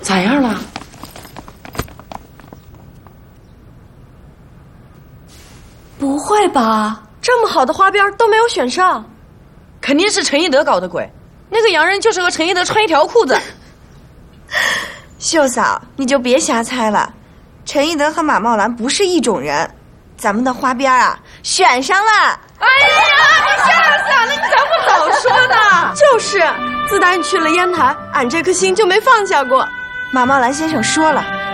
咋样了？ 不会吧？这么好的花边都没有选上， 肯定是陈一德搞的鬼。那个洋人就是和陈一德穿一条裤子。 秀嫂，你就别瞎猜了，陈一德和马茂兰不是一种人。咱们的花边啊，选上了！ 哎呀，吓死俺了！你咋不早说呢？ 就是，自打你去了烟台，俺这颗心就没放下过。 马茂兰先生说了，